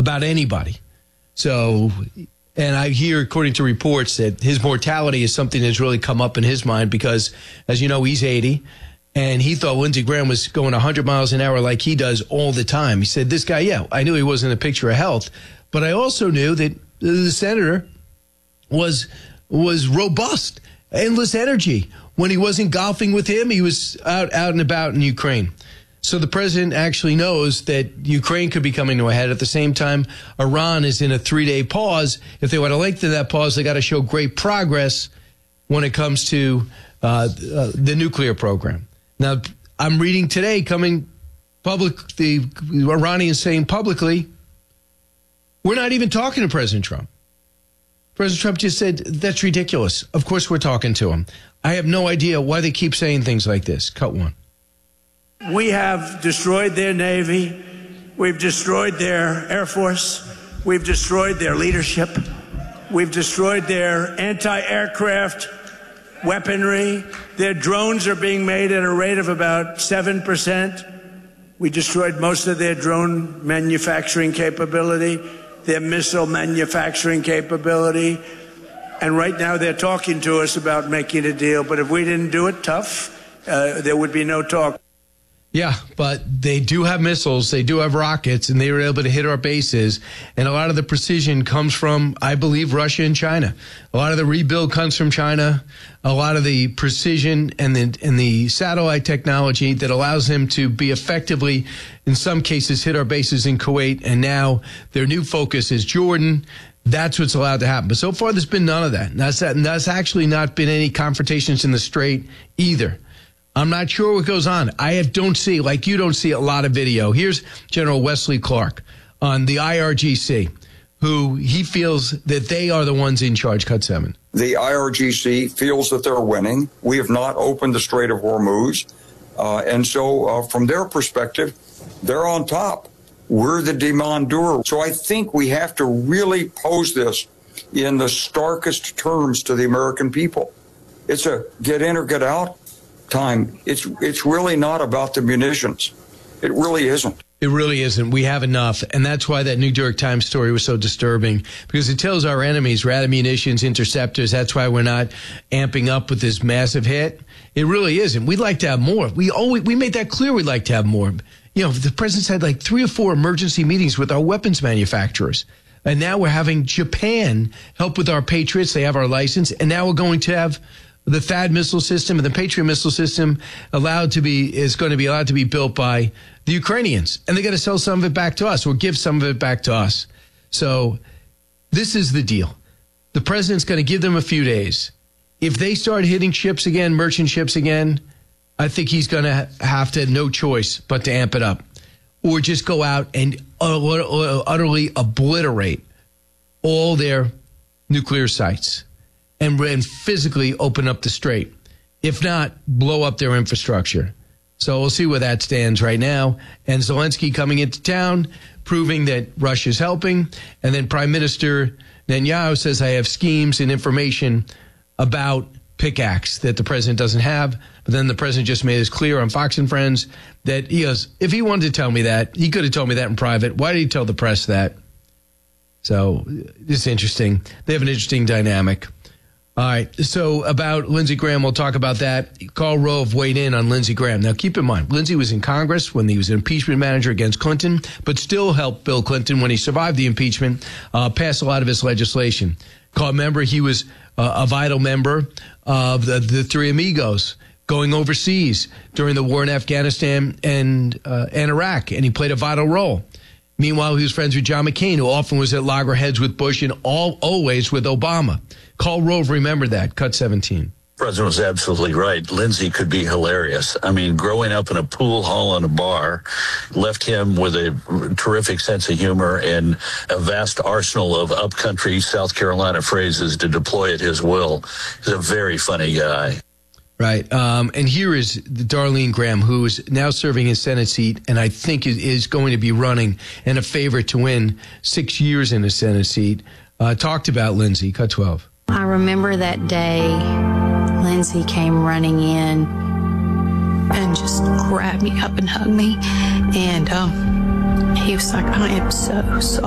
about anybody. So, and I hear, according to reports, that his mortality is something that's really come up in his mind because, as you know, he's 80, and he thought Lindsey Graham was going 100 miles an hour like he does all the time. He said, this guy, yeah, I knew he wasn't a picture of health, but I also knew that the senator was robust, endless energy. When he wasn't golfing with him, he was out and about in Ukraine. So the president actually knows that Ukraine could be coming to a head. At the same time, Iran is in a 3-day pause. If they want to lengthen that pause, they got to show great progress when it comes to the nuclear program. Now, I'm reading today coming public, the Iranians saying publicly, we're not even talking to President Trump. President Trump just said, that's ridiculous. Of course we're talking to him. I have no idea why they keep saying things like this. Cut one. We have destroyed their Navy. We've destroyed their Air Force. We've destroyed their leadership. We've destroyed their anti-aircraft weaponry. Their drones are being made at a rate of about 7%. We destroyed most of their drone manufacturing capability, their missile manufacturing capability. And right now they're talking to us about making a deal. But if we didn't do it tough, there would be no talk. Yeah, but they do have missiles, they do have rockets, and they were able to hit our bases. And a lot of the precision comes from, I believe, Russia and China. A lot of the rebuild comes from China. A lot of the precision and the satellite technology that allows them to be effectively, in some cases, hit our bases in Kuwait. And now their new focus is Jordan. That's what's allowed to happen. But so far, there's been none of that. And that's actually not been any confrontations in the Strait either. I'm not sure what goes on. I don't see, like you don't see a lot of video. Here's General Wesley Clark on the IRGC, who he feels that they are the ones in charge. Cut 7. The IRGC feels that they're winning. We have not opened the Strait of Hormuz. And so from their perspective, they're on top. We're the demandeur. So I think we have to really pose this in the starkest terms to the American people. It's a get in or get out time. It's really not about the munitions. It really isn't. It really isn't. We have enough. And that's why that New York Times story was so disturbing, because it tells our enemies we're out of munitions, interceptors. That's why we're not amping up with this massive hit. It really isn't. We'd like to have more. We made that clear we'd like to have more. You know, the president's had like 3 or 4 emergency meetings with our weapons manufacturers. And now we're having Japan help with our Patriots. They have our license. And now we're going to have the THAAD missile system and the Patriot missile system is going to be allowed to be built by the Ukrainians. And they're going to sell some of it back to us or give some of it back to us. So this is the deal. The president's going to give them a few days. If they start hitting ships again, merchant ships again, I think he's going to have no choice but to amp it up or just go out and utterly obliterate all their nuclear sites and physically open up the strait. If not, blow up their infrastructure. So we'll see where that stands right now. And Zelensky coming into town, proving that Russia's helping. And then Prime Minister Netanyahu says, I have schemes and information about pickaxe that the president doesn't have. But then the president just made it clear on Fox and Friends that he goes, if he wanted to tell me that, he could have told me that in private. Why did he tell the press that? So it's interesting. They have an interesting dynamic. All right, so about Lindsey Graham, we'll talk about that. Karl Rove weighed in on Lindsey Graham. Now, keep in mind, Lindsey was in Congress when he was an impeachment manager against Clinton, but still helped Bill Clinton, when he survived the impeachment, pass a lot of his legislation. Remember, he was a vital member of the Three Amigos going overseas during the war in Afghanistan and Iraq, and he played a vital role. Meanwhile, he was friends with John McCain, who often was at loggerheads with Bush and always with Obama. Karl Rove remembered that. Cut 17. The president was absolutely right. Lindsey could be hilarious. I mean, growing up in a pool hall and a bar left him with a terrific sense of humor and a vast arsenal of upcountry South Carolina phrases to deploy at his will. He's a very funny guy. Right. And here is Darlene Graham, who is now serving his Senate seat, and I think is going to be running and a favorite to win 6 years in the Senate seat. Talked about Lindsey. Cut 12. I remember that day Lindsey came running in and just grabbed me up and hugged me. And he was like, I am so sorry.